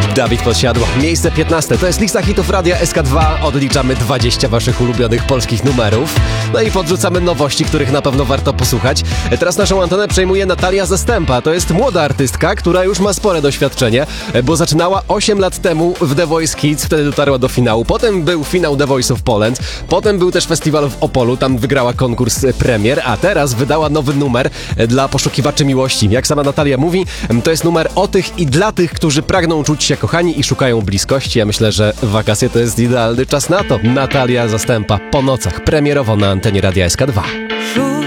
Dawid Podsiadło. Miejsce 15. To jest lista hitów Radia SK2. Odliczamy 20 waszych ulubionych polskich numerów. No i podrzucamy nowości, których na pewno warto posłuchać. Teraz naszą antenę przejmuje Natalia Zastępa. To jest młoda artystka, która już ma spore doświadczenie, bo zaczynała 8 lat temu w The Voice Kids, wtedy dotarła do finału. Potem był finał The Voice of Poland. Potem był też festiwal w Opolu, tam wygrała konkurs premier, a teraz wydała nowy numer dla poszukiwaczy miłości. Jak sama Natalia mówi, to jest numer o tych i dla tych, którzy pragną czuć się kochani i szukają bliskości. Ja myślę, że wakacje to jest idealny czas na to. Natalia Zastępa po nocach, premierowo na antenie Radia SK2.